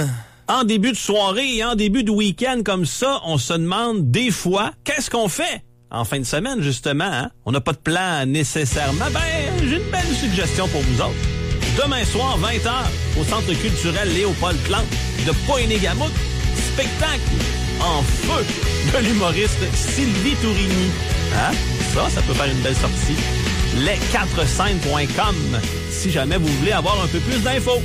Tom. En début de soirée et en début de week-end comme ça, on se demande des fois, qu'est-ce qu'on fait? En fin de semaine, justement, hein? On n'a pas de plan nécessairement. J'ai une belle suggestion pour vous autres. Demain soir, 20h, au Centre culturel Léopold Plante de Pointe-Négamouk, spectacle en feu de l'humoriste Sylvie Tourigny. Hein? Ça peut faire une belle sortie. Les4scènes.com si jamais vous voulez avoir un peu plus d'infos.